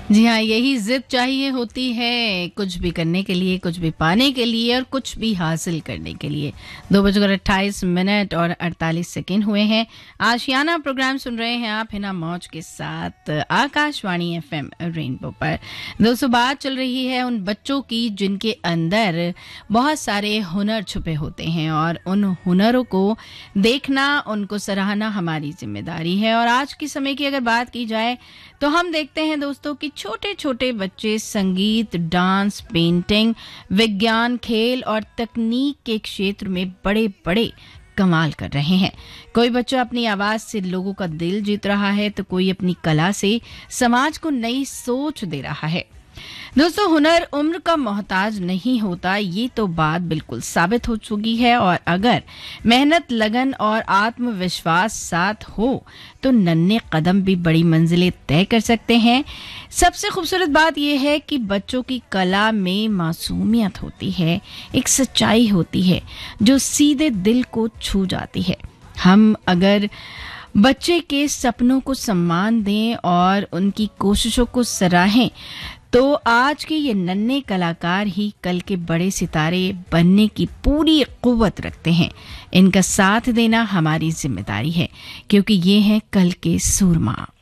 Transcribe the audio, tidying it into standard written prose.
जी हाँ, यही जिद चाहिए होती है कुछ भी करने के लिए, कुछ भी पाने के लिए और कुछ भी हासिल करने के लिए। 2:28 और 48 सेकेंड हुए हैं। आशियाना प्रोग्राम सुन रहे हैं आप हिना मौज के साथ आकाशवाणी एफएम रेनबो पर। दोस्तों, बात चल रही है उन बच्चों की जिनके अंदर बहुत सारे हुनर छुपे होते हैं और उन हुनरों को देखना, उनको सराहना हमारी जिम्मेदारी है। और आज के समय की अगर बात की जाए तो हम देखते हैं दोस्तों कि छोटे छोटे बच्चे संगीत, डांस, पेंटिंग, विज्ञान, खेल और तकनीक के क्षेत्र में बड़े बड़े कमाल कर रहे हैं। कोई बच्चा अपनी आवाज से लोगों का दिल जीत रहा है तो कोई अपनी कला से समाज को नई सोच दे रहा है। दोस्तों, हुनर उम्र का मोहताज नहीं होता, ये तो बात बिल्कुल साबित हो चुकी है। और अगर मेहनत, लगन और आत्मविश्वास साथ हो तो नन्हे कदम भी बड़ी मंजिलें तय कर सकते हैं। सबसे खूबसूरत बात यह है कि बच्चों की कला में मासूमियत होती है, एक सच्चाई होती है जो सीधे दिल को छू जाती है। हम अगर बच्चे के सपनों को सम्मान दें और उनकी कोशिशों को सराहें तो आज के ये नन्हे कलाकार ही कल के बड़े सितारे बनने की पूरी कुव्वत रखते हैं। इनका साथ देना हमारी जिम्मेदारी है क्योंकि ये हैं कल के सूरमा।